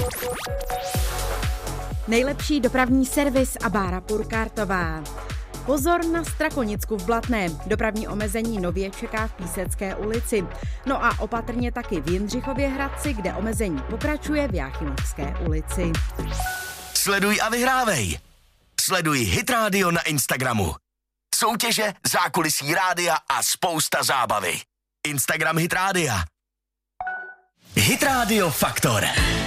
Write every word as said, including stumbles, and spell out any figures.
Nejlepší dopravní servis a Bára Purkártová. Pozor na Strakonicku v Blatné. Dopravní omezení nově čeká v Písecké ulici. No a opatrně taky v Jindřichově Hradci, kde omezení pokračuje v Jáchymovské ulici. Sleduj a vyhrávej. Sleduj Hit Radio na Instagramu. Soutěže, zákulisí rádia a spousta zábavy. Instagram Hit Rádia. Hit Radio Faktor.